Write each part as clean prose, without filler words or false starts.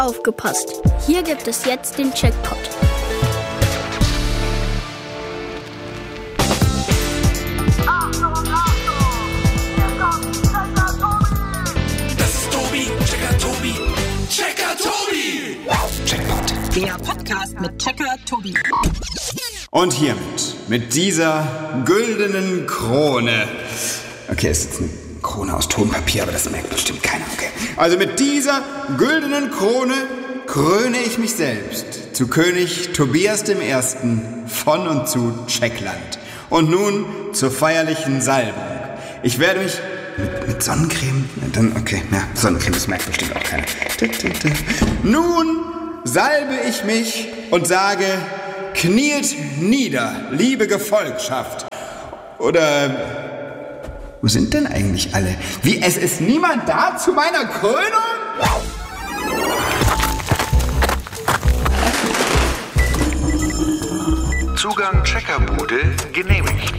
Aufgepasst! Hier gibt es jetzt den Checkpot. Das ist Tobi, Checker Tobi, Checker Tobi! Checkpot. Der Podcast mit Checker Tobi. Und hiermit, mit dieser güldenen Krone. Okay, es ist eine Krone aus Tonpapier, aber das merkt bestimmt keiner. Okay. Also mit dieser güldenen Krone kröne ich mich selbst zu König Tobias I. von und zu Checkland. Und nun zur feierlichen Salbung. Ich werde mich mit Sonnencreme, dann okay, ja, Sonnencreme, das merkt bestimmt auch keiner. Nun salbe ich mich und sage: Kniet nieder, liebe Gefolgschaft. Oder wo sind denn eigentlich alle? Wie, es ist niemand da zu meiner Krönung? Zugang Checkerbude genehmigt.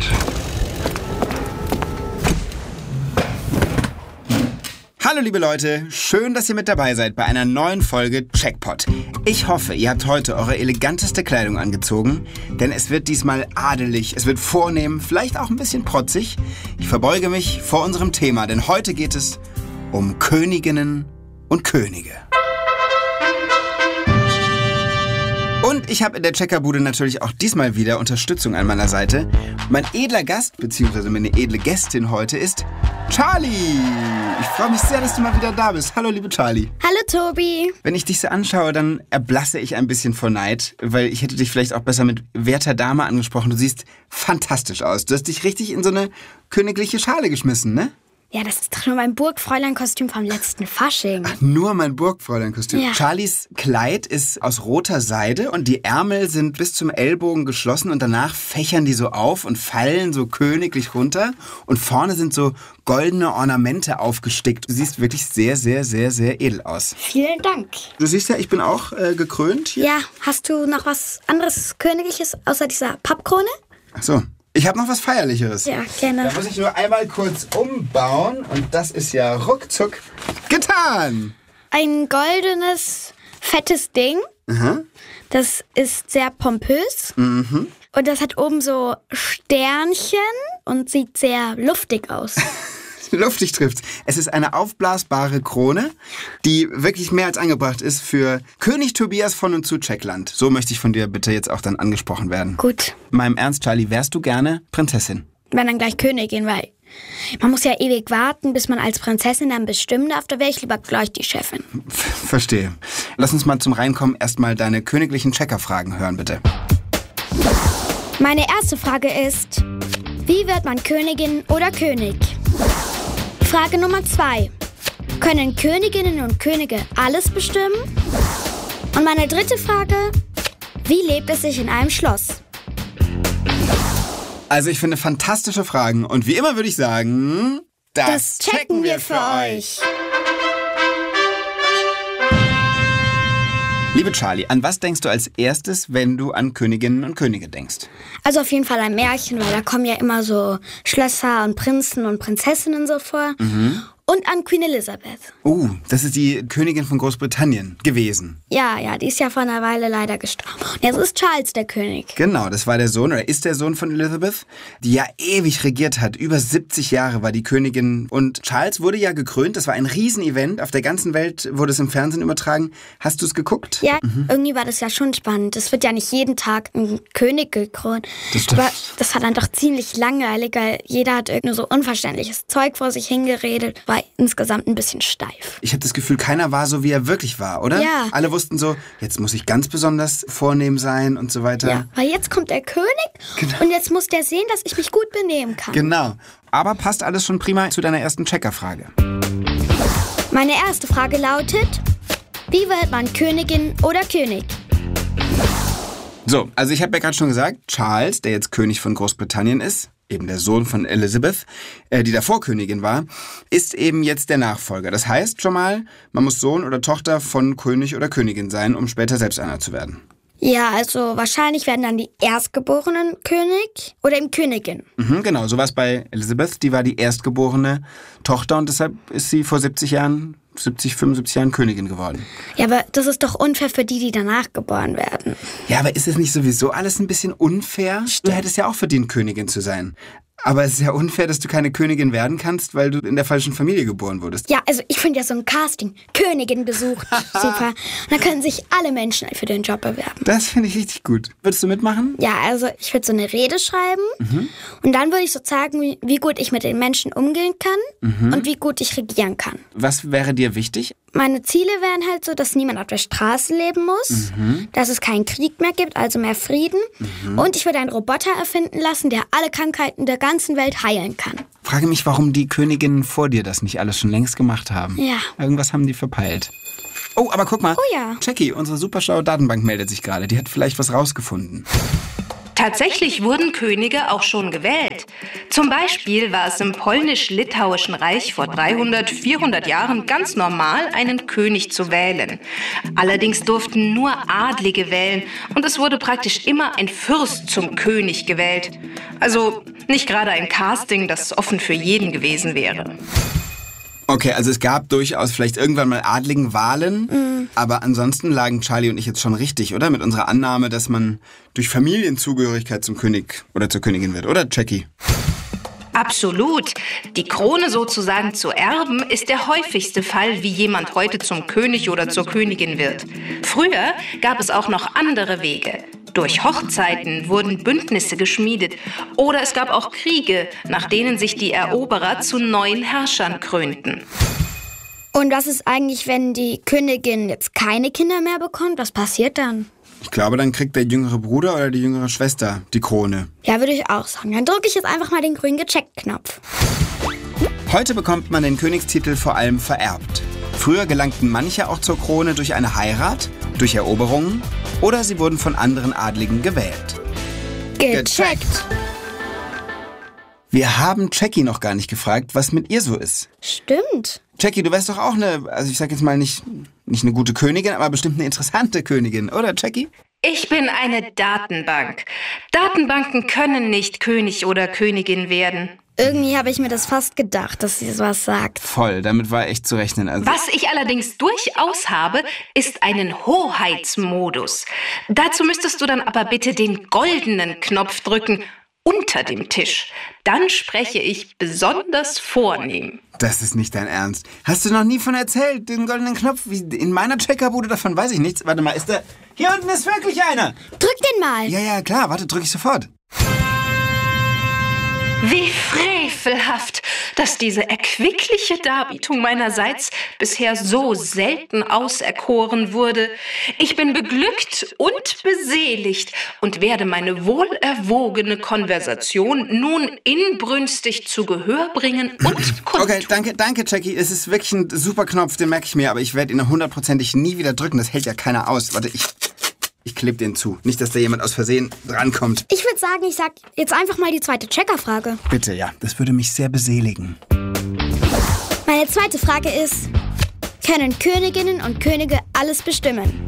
Hallo liebe Leute, schön, dass ihr mit dabei seid bei einer neuen Folge Checkpot. Ich hoffe, ihr habt heute eure eleganteste Kleidung angezogen, denn es wird diesmal adelig, es wird vornehm, vielleicht auch ein bisschen protzig. Ich verbeuge mich vor unserem Thema, denn heute geht es um Königinnen und Könige. Und ich habe in der Checkerbude natürlich auch diesmal wieder Unterstützung an meiner Seite. Mein edler Gast, beziehungsweise meine edle Gästin heute ist Charlie. Ich freue mich sehr, dass du mal wieder da bist. Hallo, liebe Charlie. Hallo Tobi. Wenn ich dich so anschaue, dann erblasse ich ein bisschen vor Neid, weil ich hätte dich vielleicht auch besser mit werter Dame angesprochen. Du siehst fantastisch aus. Du hast dich richtig in so eine königliche Schale geschmissen, ne? Ja, das ist doch nur mein Burgfräulein-Kostüm vom letzten Fasching. Ach, nur mein Burgfräulein-Kostüm. Ja. Charlies Kleid ist aus roter Seide und die Ärmel sind bis zum Ellbogen geschlossen und danach fächern die so auf und fallen so königlich runter und vorne sind so goldene Ornamente aufgestickt. Du siehst wirklich sehr, sehr, sehr, sehr edel aus. Vielen Dank. Du siehst ja, ich bin auch gekrönt hier. Ja, hast du noch was anderes Königliches außer dieser Pappkrone? Ach so. Ich habe noch was Feierlicheres. Ja, gerne. Da muss ich nur einmal kurz umbauen und das ist ja ruckzuck getan. Ein goldenes, fettes Ding. Aha. Das ist sehr pompös. Mhm. Und das hat oben so Sternchen und sieht sehr luftig aus. Luftig trifft's. Es ist eine aufblasbare Krone, die wirklich mehr als angebracht ist für König Tobias von und zu Checkland. So möchte ich von dir bitte jetzt auch dann angesprochen werden. Gut. Mal im Ernst, Charlie, wärst du gerne Prinzessin? Wenn dann gleich Königin, weil man muss ja ewig warten, bis man als Prinzessin dann bestimmen darf. Da wäre ich lieber gleich die Chefin. Verstehe. Lass uns mal zum Reinkommen erstmal deine königlichen Checkerfragen hören, bitte. Meine erste Frage ist: Wie wird man Königin oder König? Frage Nummer 2. Können Königinnen und Könige alles bestimmen? Und meine dritte Frage: Wie lebt es sich in einem Schloss? Also ich finde fantastische Fragen und wie immer würde ich sagen, das checken wir für euch. Liebe Charlie, an was denkst du als erstes, wenn du an Königinnen und Könige denkst? Also auf jeden Fall ein Märchen, weil da kommen ja immer so Schlösser und Prinzen und Prinzessinnen so vor. Mhm. Und an Queen Elizabeth. Das ist die Königin von Großbritannien gewesen. Ja, die ist ja vor einer Weile leider gestorben. Und jetzt ist Charles der König. Genau, das war der Sohn oder ist der Sohn von Elizabeth, die ja ewig regiert hat. Über 70 Jahre war die Königin. Und Charles wurde ja gekrönt. Das war ein Riesenevent. Auf der ganzen Welt wurde es im Fernsehen übertragen. Hast du es geguckt? Ja, irgendwie war das ja schon spannend. Es wird ja nicht jeden Tag ein König gekrönt. Das stimmt. Aber das war dann doch ziemlich langweilig, weil jeder hat irgendwie so unverständliches Zeug vor sich hingeredet. War insgesamt ein bisschen steif. Ich habe das Gefühl, keiner war so, wie er wirklich war, oder? Ja. Alle wussten so, jetzt muss ich ganz besonders vornehm sein und so weiter. Ja, weil jetzt kommt der König und jetzt muss der sehen, dass ich mich gut benehmen kann. Genau. Aber passt alles schon prima zu deiner ersten Checkerfrage. Meine erste Frage lautet: Wie wird man Königin oder König? So, also ich habe ja gerade schon gesagt, Charles, der jetzt König von Großbritannien ist, eben der Sohn von Elizabeth, die davor Königin war, ist eben jetzt der Nachfolger. Das heißt schon mal, man muss Sohn oder Tochter von König oder Königin sein, um später selbst einer zu werden. Ja, also wahrscheinlich werden dann die Erstgeborenen König oder eben Königin. Genau, so war es bei Elizabeth. Die war die erstgeborene Tochter und deshalb ist sie vor 70 Jahren 70, 75 Jahren Königin geworden. Ja, aber das ist doch unfair für die danach geboren werden. Ja, aber ist es nicht sowieso alles ein bisschen unfair? Stimmt. Du hättest ja auch verdient, Königin zu sein. Aber es ist ja unfair, dass du keine Königin werden kannst, weil du in der falschen Familie geboren wurdest. Ja, also ich finde ja so ein Casting, Königin gesucht, super. Und da können sich alle Menschen für den Job bewerben. Das finde ich richtig gut. Würdest du mitmachen? Ja, also ich würde so eine Rede schreiben und dann würde ich so zeigen, wie gut ich mit den Menschen umgehen kann und wie gut ich regieren kann. Was wäre dir wichtig? Meine Ziele wären halt so, dass niemand auf der Straße leben muss, dass es keinen Krieg mehr gibt, also mehr Frieden. Und ich würde einen Roboter erfinden lassen, der alle Krankheiten der ganzen Welt heilen kann. Frage mich, warum die Königinnen vor dir das nicht alles schon längst gemacht haben. Ja. Irgendwas haben die verpeilt. Oh, aber guck mal. Oh ja. Jackie, unsere superschlaue Datenbank meldet sich gerade. Die hat vielleicht was rausgefunden. Tatsächlich wurden Könige auch schon gewählt. Zum Beispiel war es im polnisch-litauischen Reich vor 300, 400 Jahren ganz normal, einen König zu wählen. Allerdings durften nur Adlige wählen und es wurde praktisch immer ein Fürst zum König gewählt. Also nicht gerade ein Casting, das offen für jeden gewesen wäre. Okay, also es gab durchaus vielleicht irgendwann mal adligen Wahlen, aber ansonsten lagen Charlie und ich jetzt schon richtig, oder? Mit unserer Annahme, dass man durch Familienzugehörigkeit zum König oder zur Königin wird, oder Jackie? Absolut. Die Krone sozusagen zu erben, ist der häufigste Fall, wie jemand heute zum König oder zur Königin wird. Früher gab es auch noch andere Wege. Durch Hochzeiten wurden Bündnisse geschmiedet oder es gab auch Kriege, nach denen sich die Eroberer zu neuen Herrschern krönten. Und was ist eigentlich, wenn die Königin jetzt keine Kinder mehr bekommt? Was passiert dann? Ich glaube, dann kriegt der jüngere Bruder oder die jüngere Schwester die Krone. Ja, würde ich auch sagen. Dann drücke ich jetzt einfach mal den grünen Gecheckt-Knopf. Heute bekommt man den Königstitel vor allem vererbt. Früher gelangten manche auch zur Krone durch eine Heirat, durch Eroberungen oder sie wurden von anderen Adligen gewählt. Gecheckt. Wir haben Jackie noch gar nicht gefragt, was mit ihr so ist. Stimmt. Jackie, du wärst doch auch also ich sag jetzt mal nicht eine gute Königin, aber bestimmt eine interessante Königin, oder Jackie? Ich bin eine Datenbank. Datenbanken können nicht König oder Königin werden. Irgendwie habe ich mir das fast gedacht, dass sie sowas sagt. Voll, damit war echt zu rechnen. Also Was ich allerdings durchaus habe, ist einen Hoheitsmodus. Dazu müsstest du dann aber bitte den goldenen Knopf drücken, unter dem Tisch. Dann spreche ich besonders vornehm. Das ist nicht dein Ernst. Hast du noch nie von erzählt, den goldenen Knopf? Wie in meiner Checkerbude, davon weiß ich nichts. Warte mal, hier unten ist wirklich einer. Drück den mal. Ja, klar, warte, drück ich sofort. Wie frevelhaft, dass diese erquickliche Darbietung meinerseits bisher so selten auserkoren wurde. Ich bin beglückt und beseligt und werde meine wohlerwogene Konversation nun inbrünstig zu Gehör bringen und kundtun. Okay, danke, Jackie. Es ist wirklich ein super Knopf, den merke ich mir, aber ich werde ihn 100%ig nie wieder drücken. Das hält ja keiner aus. Warte, ich klebe den zu. Nicht, dass da jemand aus Versehen drankommt. Ich würde sagen, ich sag jetzt einfach mal die zweite Checkerfrage. Bitte, ja. Das würde mich sehr beseligen. Meine zweite Frage ist, können Königinnen und Könige alles bestimmen?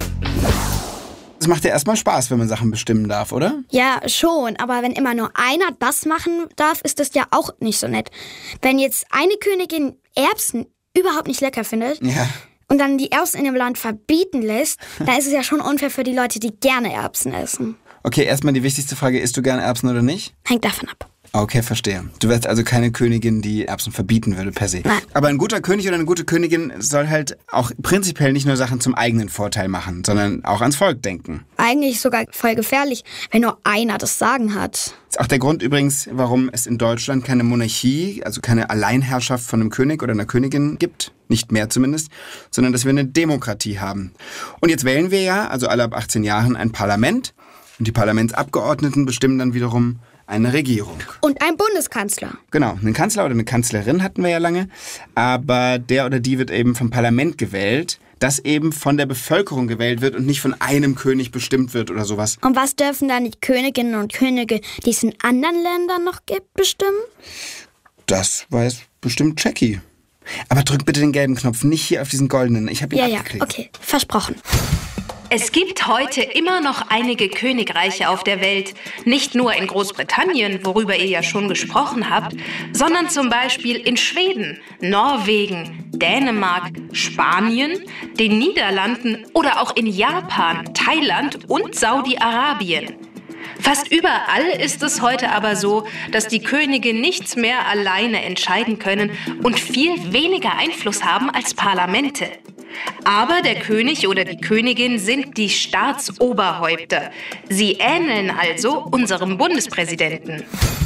Es macht ja erstmal Spaß, wenn man Sachen bestimmen darf, oder? Ja, schon. Aber wenn immer nur einer das machen darf, ist das ja auch nicht so nett. Wenn jetzt eine Königin Erbsen überhaupt nicht lecker findet... Ja. Und dann die Erbsen in dem Land verbieten lässt, dann ist es ja schon unfair für die Leute, die gerne Erbsen essen. Okay, erstmal die wichtigste Frage, isst du gerne Erbsen oder nicht? Hängt davon ab. Okay, verstehe. Du wärst also keine Königin, die Erbsen verbieten würde per se. Nein. Aber ein guter König oder eine gute Königin soll halt auch prinzipiell nicht nur Sachen zum eigenen Vorteil machen, sondern auch ans Volk denken. Eigentlich sogar voll gefährlich, wenn nur einer das Sagen hat. Das ist auch der Grund übrigens, warum es in Deutschland keine Monarchie, also keine Alleinherrschaft von einem König oder einer Königin gibt. Nicht mehr zumindest, sondern dass wir eine Demokratie haben. Und jetzt wählen wir ja, also alle ab 18 Jahren, ein Parlament. Und die Parlamentsabgeordneten bestimmen dann wiederum eine Regierung. Und ein Bundeskanzler. Genau, einen Kanzler oder eine Kanzlerin hatten wir ja lange. Aber der oder die wird eben vom Parlament gewählt, das eben von der Bevölkerung gewählt wird und nicht von einem König bestimmt wird oder sowas. Und was dürfen dann die Königinnen und Könige, die es in anderen Ländern noch gibt, bestimmen? Das weiß bestimmt Jackie. Aber drück bitte den gelben Knopf, nicht hier auf diesen goldenen. Ich habe ihn abgeklickt. Ja, okay, versprochen. Es gibt heute immer noch einige Königreiche auf der Welt. Nicht nur in Großbritannien, worüber ihr ja schon gesprochen habt, sondern zum Beispiel in Schweden, Norwegen, Dänemark, Spanien, den Niederlanden oder auch in Japan, Thailand und Saudi-Arabien. Fast überall ist es heute aber so, dass die Könige nichts mehr alleine entscheiden können und viel weniger Einfluss haben als Parlamente. Aber der König oder die Königin sind die Staatsoberhäupter. Sie ähneln also unserem Bundespräsidenten.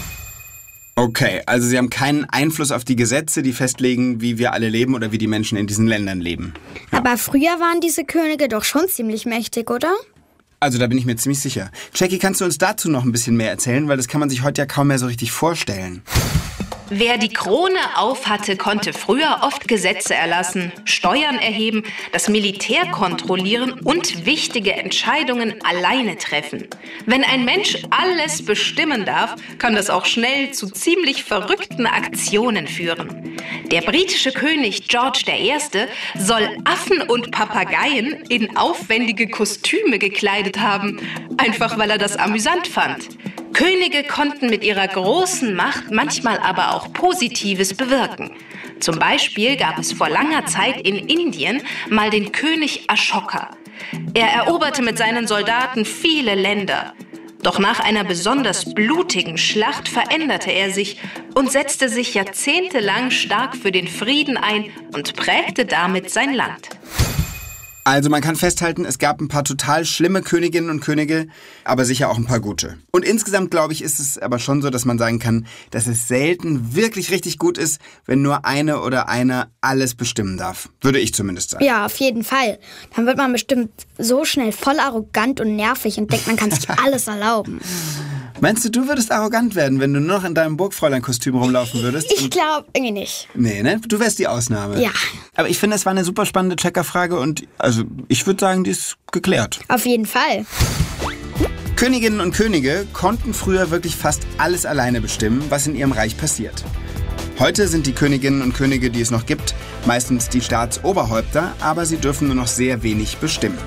Okay, also sie haben keinen Einfluss auf die Gesetze, die festlegen, wie wir alle leben oder wie die Menschen in diesen Ländern leben. Ja. Aber früher waren diese Könige doch schon ziemlich mächtig, oder? Also da bin ich mir ziemlich sicher. Jackie, kannst du uns dazu noch ein bisschen mehr erzählen? Weil das kann man sich heute ja kaum mehr so richtig vorstellen. Wer die Krone aufhatte, konnte früher oft Gesetze erlassen, Steuern erheben, das Militär kontrollieren und wichtige Entscheidungen alleine treffen. Wenn ein Mensch alles bestimmen darf, kann das auch schnell zu ziemlich verrückten Aktionen führen. Der britische König George I. soll Affen und Papageien in aufwendige Kostüme gekleidet haben, einfach weil er das amüsant fand. Könige konnten mit ihrer großen Macht manchmal aber auch Positives bewirken. Zum Beispiel gab es vor langer Zeit in Indien mal den König Ashoka. Er eroberte mit seinen Soldaten viele Länder. Doch nach einer besonders blutigen Schlacht veränderte er sich und setzte sich jahrzehntelang stark für den Frieden ein und prägte damit sein Land. Also man kann festhalten, es gab ein paar total schlimme Königinnen und Könige, aber sicher auch ein paar gute. Und insgesamt, glaube ich, ist es aber schon so, dass man sagen kann, dass es selten wirklich richtig gut ist, wenn nur eine oder einer alles bestimmen darf. Würde ich zumindest sagen. Ja, auf jeden Fall. Dann wird man bestimmt so schnell voll arrogant und nervig und denkt, man kann sich alles erlauben. Meinst du, du würdest arrogant werden, wenn du nur noch in deinem Burgfräulein-Kostüm rumlaufen würdest? Ich glaube irgendwie nicht. Nee, ne? Du wärst die Ausnahme. Ja. Aber ich finde, es war eine super spannende Checkerfrage und also ich würde sagen, die ist geklärt. Auf jeden Fall. Königinnen und Könige konnten früher wirklich fast alles alleine bestimmen, was in ihrem Reich passiert. Heute sind die Königinnen und Könige, die es noch gibt, meistens die Staatsoberhäupter, aber sie dürfen nur noch sehr wenig bestimmen.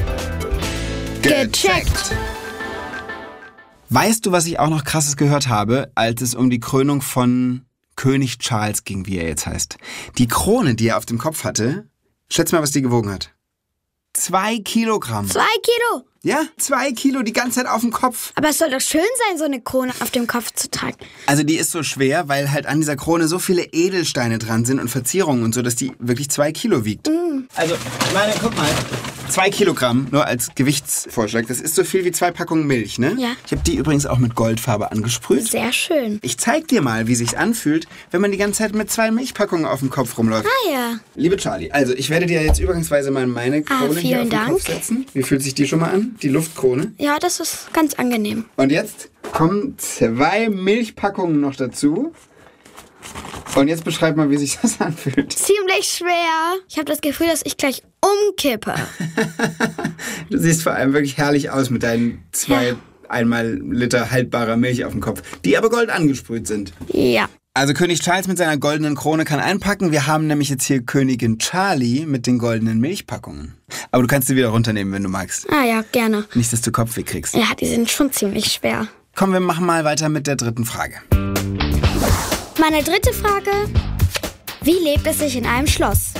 Gecheckt! Weißt du, was ich auch noch Krasses gehört habe, als es um die Krönung von König Charles ging, wie er jetzt heißt? Die Krone, die er auf dem Kopf hatte, schätz mal, was die gewogen hat. 2 Kilogramm. 2 Kilo? Ja, 2 Kilo die ganze Zeit auf dem Kopf. Aber es soll doch schön sein, so eine Krone auf dem Kopf zu tragen. Also die ist so schwer, weil halt an dieser Krone so viele Edelsteine dran sind und Verzierungen und so, dass die wirklich 2 Kilo wiegt. Also, ich meine, guck mal. 2 Kilogramm, nur als Gewichtsvorschlag. Das ist so viel wie 2 Packungen Milch, ne? Ja. Ich habe die übrigens auch mit Goldfarbe angesprüht. Sehr schön. Ich zeig dir mal, wie sich's anfühlt, wenn man die ganze Zeit mit 2 Milchpackungen auf dem Kopf rumläuft. Ah ja. Liebe Charlie, also ich werde dir jetzt übergangsweise mal meine Krone hier auf den Kopf setzen. Wie fühlt sich die schon mal an? Die Luftkrone. Ja, das ist ganz angenehm. Und jetzt kommen 2 Milchpackungen noch dazu. Und jetzt beschreib mal, wie sich das anfühlt. Ziemlich schwer. Ich habe das Gefühl, dass ich gleich umkippe. Du siehst vor allem wirklich herrlich aus mit deinen 2 einmal Liter haltbarer Milch auf dem Kopf, die aber gold angesprüht sind. Ja. Also König Charles mit seiner goldenen Krone kann einpacken. Wir haben nämlich jetzt hier Königin Charlie mit den goldenen Milchpackungen. Aber du kannst sie wieder runternehmen, wenn du magst. Ah ja, gerne. Nicht, dass du Kopfweh kriegst. Ja, die sind schon ziemlich schwer. Komm, wir machen mal weiter mit der 3. Frage. Meine 3. Frage. Wie lebt es sich in einem Schloss?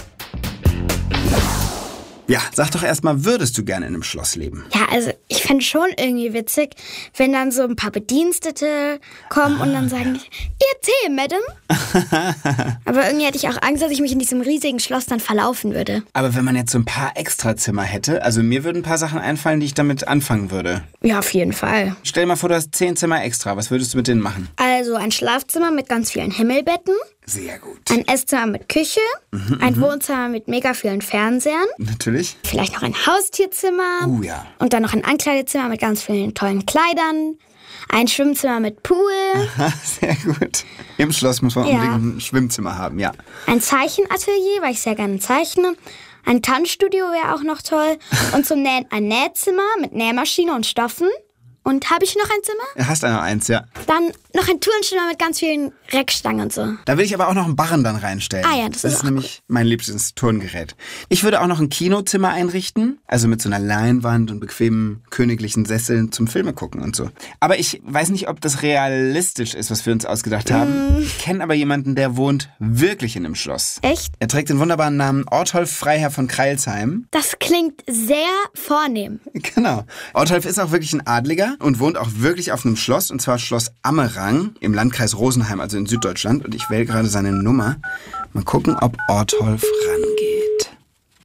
Ja, sag doch erstmal, würdest du gerne in einem Schloss leben? Ja, also ich fände schon irgendwie witzig, wenn dann so ein paar Bedienstete kommen und dann sagen, Ihr Tee, Madame. Aber irgendwie hätte ich auch Angst, dass ich mich in diesem riesigen Schloss dann verlaufen würde. Aber wenn man jetzt so ein paar Extrazimmer hätte, also mir würden ein paar Sachen einfallen, die ich damit anfangen würde. Ja, auf jeden Fall. Stell dir mal vor, du hast 10 Zimmer extra. Was würdest du mit denen machen? Also ein Schlafzimmer mit ganz vielen Himmelbetten. Sehr gut. Ein Esszimmer mit Küche. Ein Wohnzimmer mit mega vielen Fernsehern. Natürlich. Vielleicht noch ein Haustierzimmer. Ja. Und dann noch ein Ankleidezimmer mit ganz vielen tollen Kleidern. Ein Schwimmzimmer mit Pool. Sehr gut. Im Schloss muss man unbedingt ein Schwimmzimmer haben, ja. Ein Zeichenatelier, weil ich sehr gerne zeichne. Ein Tanzstudio wäre auch noch toll. Und zum Nähen ein Nähzimmer mit Nähmaschine und Stoffen. Und habe ich noch ein Zimmer? Du hast noch eins, ja. Dann noch ein Turnzimmer mit ganz vielen Reckstangen und so. Da will ich aber auch noch einen Barren dann reinstellen. Ah ja, das ist auch nämlich mein liebstes Turngerät. Ich würde auch noch ein Kinozimmer einrichten, also mit so einer Leinwand und bequemen königlichen Sesseln zum Filme gucken und so. Aber ich weiß nicht, ob das realistisch ist, was wir uns ausgedacht haben. Ich kenne aber jemanden, der wohnt wirklich in einem Schloss. Echt? Er trägt den wunderbaren Namen Ortolf Freiherr von Kreilsheim. Das klingt sehr vornehm. Genau. Ortolf ist auch wirklich ein Adliger und wohnt auch wirklich auf einem Schloss, und zwar Schloss Ammerang im Landkreis Rosenheim, also in Süddeutschland. Und ich wähle gerade seine Nummer. Mal gucken, ob Ortolf rangeht.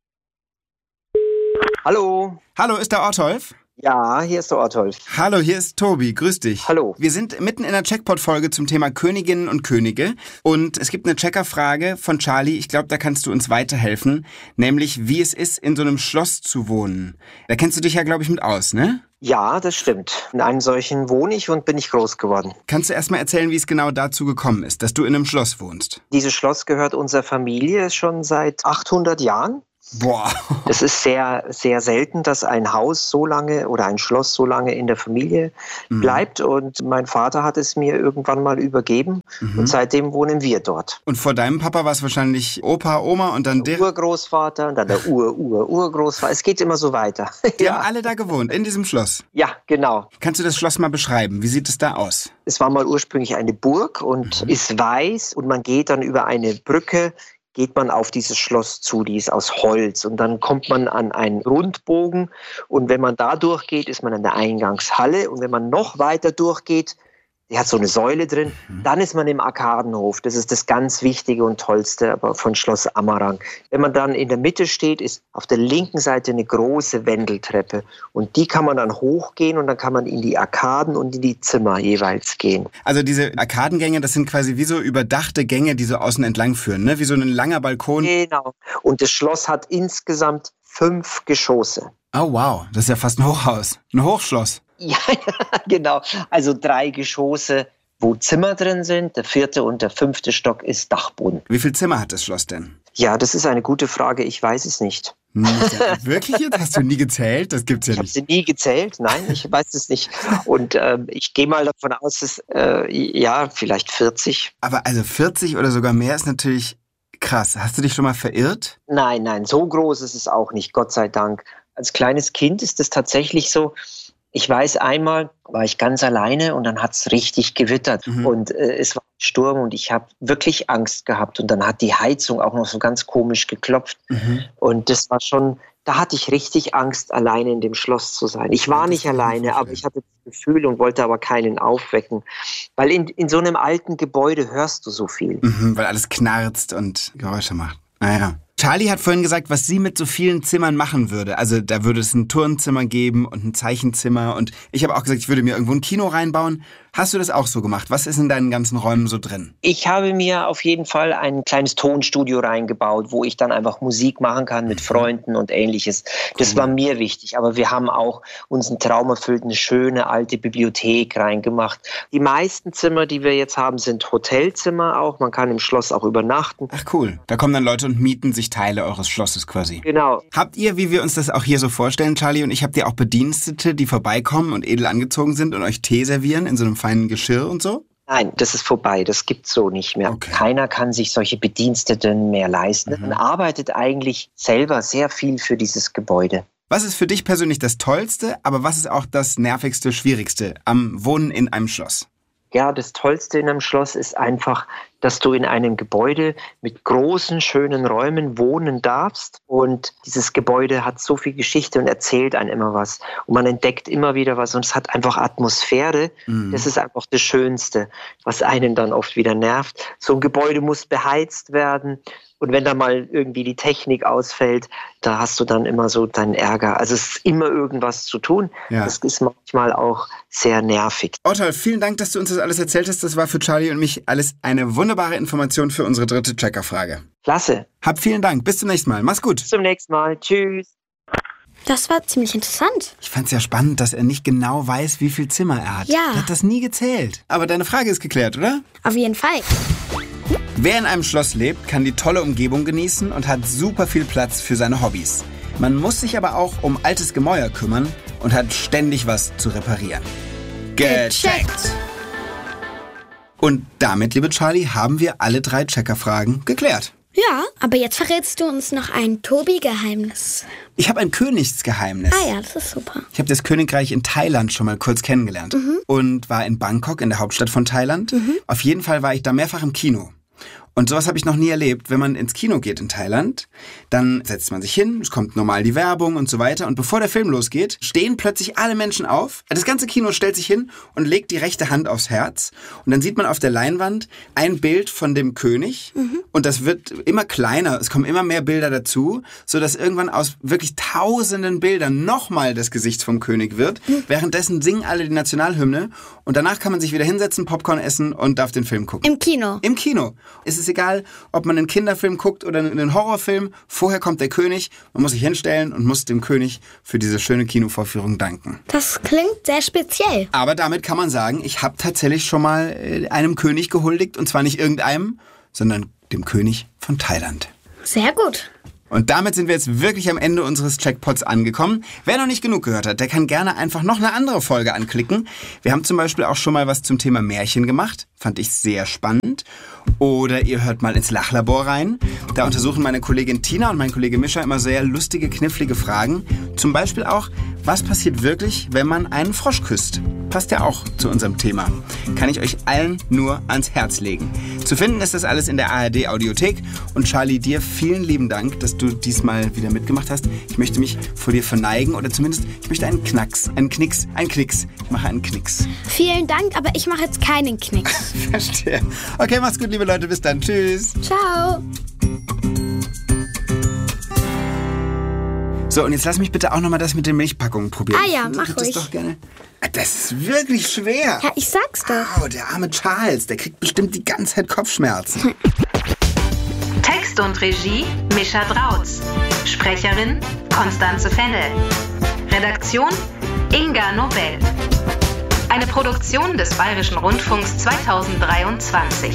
Hallo. Hallo, ist da Ortolf? Ja, hier ist der Ortolf. Hallo, hier ist Tobi. Grüß dich. Hallo. Wir sind mitten in der Checkpot-Folge zum Thema Königinnen und Könige. Und es gibt eine Checkerfrage von Charlie. Ich glaube, da kannst du uns weiterhelfen. Nämlich, wie es ist, in so einem Schloss zu wohnen. Da kennst du dich ja, glaube ich, mit aus, ne? Ja, das stimmt. In einem solchen wohne ich und bin ich groß geworden. Kannst du erst mal erzählen, wie es genau dazu gekommen ist, dass du in einem Schloss wohnst? Dieses Schloss gehört unserer Familie schon seit 800 Jahren. Boah. Das ist sehr, sehr selten, dass ein Haus so lange oder ein Schloss so lange in der Familie bleibt. Und mein Vater hat es mir irgendwann mal übergeben. Und seitdem wohnen wir dort. Und vor deinem Papa war es wahrscheinlich Opa, Oma und dann der Urgroßvater und dann der Urgroßvater. Es geht immer so weiter. Die haben alle da gewohnt, in diesem Schloss. Ja, genau. Kannst du das Schloss mal beschreiben? Wie sieht es da aus? Es war mal ursprünglich eine Burg und ist weiß. Und man geht dann über eine Brücke, geht man auf dieses Schloss zu, die ist aus Holz. Und dann kommt man an einen Rundbogen. Und wenn man da durchgeht, ist man an der Eingangshalle. Und wenn man noch weiter durchgeht, die hat so eine Säule drin, dann ist man im Arkadenhof. Das ist das ganz Wichtige und Tollste aber von Schloss Ammerang. Wenn man dann in der Mitte steht, ist auf der linken Seite eine große Wendeltreppe. Und die kann man dann hochgehen und dann kann man in die Arkaden und in die Zimmer jeweils gehen. Also diese Arkadengänge, das sind quasi wie so überdachte Gänge, die so außen entlang führen, ne? Wie so ein langer Balkon. Genau. Und das Schloss hat insgesamt 5 Geschosse. Oh wow, das ist ja fast ein Hochhaus. Ein Hochschloss. Ja, genau. Also 3 Geschosse, wo Zimmer drin sind. Der 4. und der 5. Stock ist Dachboden. Wie viele Zimmer hat das Schloss denn? Ja, das ist eine gute Frage. Ich weiß es nicht. Wirklich jetzt? Hast du nie gezählt? Das gibt's ja nicht. Ich habe sie nie gezählt. Nein, ich weiß es nicht. Und ich gehe mal davon aus, dass ja, vielleicht 40. Aber also 40 oder sogar mehr ist natürlich krass. Hast du dich schon mal verirrt? Nein, so groß ist es auch nicht, Gott sei Dank. Als kleines Kind ist es tatsächlich so, ich weiß, einmal war ich ganz alleine und dann hat es richtig gewittert und es war ein Sturm und ich habe wirklich Angst gehabt und dann hat die Heizung auch noch so ganz komisch geklopft und das war schon, da hatte ich richtig Angst, alleine in dem Schloss zu sein. Ich war nicht alleine, aber ich hatte das Gefühl und wollte aber keinen aufwecken, weil in so einem alten Gebäude hörst du so viel. Weil alles knarzt und Geräusche macht. Naja. Charlie hat vorhin gesagt, was sie mit so vielen Zimmern machen würde. Also da würde es ein Turnzimmer geben und ein Zeichenzimmer. Und ich habe auch gesagt, ich würde mir irgendwo ein Kino reinbauen. Hast du das auch so gemacht? Was ist in deinen ganzen Räumen so drin? Ich habe mir auf jeden Fall ein kleines Tonstudio reingebaut, wo ich dann einfach Musik machen kann mit Freunden und Ähnliches. Das war mir wichtig. Aber wir haben auch unseren Traum erfüllt, eine schöne alte Bibliothek reingemacht. Die meisten Zimmer, die wir jetzt haben, sind Hotelzimmer auch. Man kann im Schloss auch übernachten. Ach cool. Da kommen dann Leute und mieten sich Teile eures Schlosses quasi. Genau. Habt ihr, wie wir uns das auch hier so vorstellen, Charlie und ich, habt ihr auch Bedienstete, die vorbeikommen und edel angezogen sind und euch Tee servieren in so einem feinen Geschirr und so? Nein, das ist vorbei. Das gibt's so nicht mehr. Okay. Keiner kann sich solche Bediensteten mehr leisten. Man arbeitet eigentlich selber sehr viel für dieses Gebäude. Was ist für dich persönlich das Tollste, aber was ist auch das Nervigste, Schwierigste am Wohnen in einem Schloss? Ja, das Tollste in einem Schloss ist einfach, dass du in einem Gebäude mit großen, schönen Räumen wohnen darfst. Und dieses Gebäude hat so viel Geschichte und erzählt einem immer was. Und man entdeckt immer wieder was und es hat einfach Atmosphäre. Das ist einfach das Schönste, was einen dann oft wieder nervt. So ein Gebäude muss beheizt werden. Und wenn da mal irgendwie die Technik ausfällt, da hast du dann immer so deinen Ärger. Also es ist immer irgendwas zu tun. Ja. Das ist manchmal auch sehr nervig. Ortolf, vielen Dank, dass du uns das alles erzählt hast. Das war für Charlie und mich alles eine wunderbare Information für unsere 3. Checkerfrage. Klasse. Hab vielen Dank. Bis zum nächsten Mal. Mach's gut. Bis zum nächsten Mal. Tschüss. Das war ziemlich interessant. Ich fand's ja spannend, dass er nicht genau weiß, wie viel Zimmer er hat. Ja. Er hat das nie gezählt. Aber deine Frage ist geklärt, oder? Auf jeden Fall. Wer in einem Schloss lebt, kann die tolle Umgebung genießen und hat super viel Platz für seine Hobbys. Man muss sich aber auch um altes Gemäuer kümmern und hat ständig was zu reparieren. Gecheckt. Und damit, liebe Charlie, haben wir alle 3 Checker-Fragen geklärt. Ja, aber jetzt verrätst du uns noch ein Tobi-Geheimnis. Ich habe ein Königsgeheimnis. Ah ja, das ist super. Ich habe das Königreich in Thailand schon mal kurz kennengelernt und war in Bangkok, in der Hauptstadt von Thailand. Auf jeden Fall war ich da mehrfach im Kino. Und sowas habe ich noch nie erlebt. Wenn man ins Kino geht in Thailand, dann setzt man sich hin, es kommt normal die Werbung und so weiter. Und bevor der Film losgeht, stehen plötzlich alle Menschen auf. Das ganze Kino stellt sich hin und legt die rechte Hand aufs Herz. Und dann sieht man auf der Leinwand ein Bild von dem König. Und das wird immer kleiner. Es kommen immer mehr Bilder dazu, sodass irgendwann aus wirklich tausenden Bildern nochmal das Gesicht vom König wird. Währenddessen singen alle die Nationalhymne. Und danach kann man sich wieder hinsetzen, Popcorn essen und darf den Film gucken. Im Kino? Im Kino. Es ist egal, ob man einen Kinderfilm guckt oder einen Horrorfilm. Vorher kommt der König. Man muss sich hinstellen und muss dem König für diese schöne Kinovorführung danken. Das klingt sehr speziell. Aber damit kann man sagen, ich habe tatsächlich schon mal einem König gehuldigt. Und zwar nicht irgendeinem, sondern dem König von Thailand. Sehr gut. Und damit sind wir jetzt wirklich am Ende unseres Checkpots angekommen. Wer noch nicht genug gehört hat, der kann gerne einfach noch eine andere Folge anklicken. Wir haben zum Beispiel auch schon mal was zum Thema Märchen gemacht. Fand ich sehr spannend. Oder ihr hört mal ins Lachlabor rein. Da untersuchen meine Kollegin Tina und mein Kollege Mischa immer sehr lustige, knifflige Fragen. Zum Beispiel auch, was passiert wirklich, wenn man einen Frosch küsst? Passt ja auch zu unserem Thema. Kann ich euch allen nur ans Herz legen. Zu finden ist das alles in der ARD Audiothek. Und Charlie, dir vielen lieben Dank, dass du diesmal wieder mitgemacht hast. Ich möchte mich vor dir verneigen oder zumindest, ich möchte einen Knacks, einen Knicks. Ich mache einen Knicks. Vielen Dank, aber ich mache jetzt keinen Knicks. Verstehe. Okay, mach's gut, liebe Leute. Bis dann. Tschüss. Ciao. So, und jetzt lass mich bitte auch nochmal das mit den Milchpackungen probieren. Ah ja, mach das ruhig. Doch gerne. Das ist wirklich schwer. Ja, ich sag's doch. Oh, der arme Charles, der kriegt bestimmt die ganze Zeit Kopfschmerzen. Text und Regie Mischa Drautz. Sprecherin Constanze Fennel. Redaktion Inga Nobel. Eine Produktion des Bayerischen Rundfunks 2023.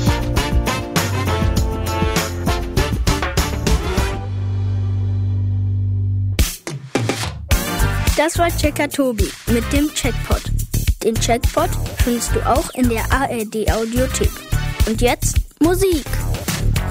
Das war Checker Tobi mit dem Checkpot. Den Checkpot findest du auch in der ARD Audiothek. Und jetzt Musik.